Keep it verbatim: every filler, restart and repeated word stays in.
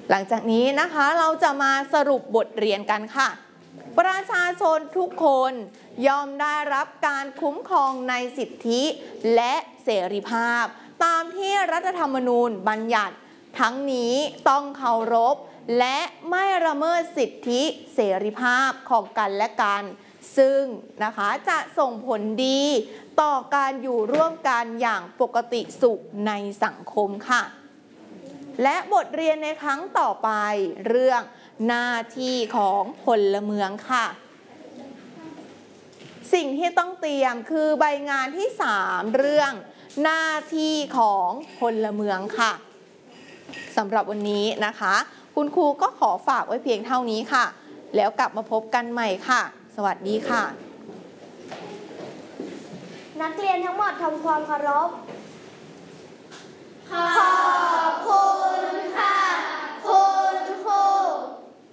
หลังจากนี้นะคะเราจะมาสรุปบทเรียนกันค่ะประชาชนทุกคนย่อมได้รับการคุ้มครองในสิทธิและเสรีภาพตามที่รัฐธรรมนูญบัญญัติทั้งนี้ต้องเคารพและไม่ละเมิดสิทธิเสรีภาพของกันและกันซึ่งนะคะจะส่งผลดีต่อการอยู่ร่วมกันอย่างปกติสุขในสังคมค่ะและบทเรียนในครั้งต่อไปเรื่องหน้าที่ของพลเมืองค่ะสิ่งที่ต้องเตรียมคือใบงานที่สามเรื่องหน้าที่ของพลเมืองค่ะสำหรับวันนี้นะคะคุณครูก็ขอฝากไว้เพียงเท่านี้ค่ะแล้วกลับมาพบกันใหม่ค่ะสวัสดีค่ะนักเรียนทั้งหมดทำความเคารพขอบ